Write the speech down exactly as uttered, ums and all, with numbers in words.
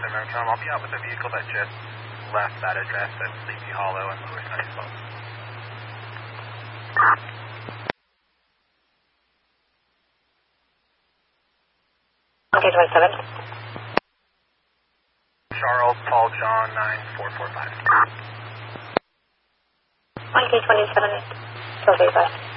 twenty-seven Metronome. I'll be out with a vehicle that just left that address at Sleepy Hollow and Lower Sunnyslope. Okay, twenty-seven. Charles Paul John nine four four five. one K twenty-seven, okay, bye.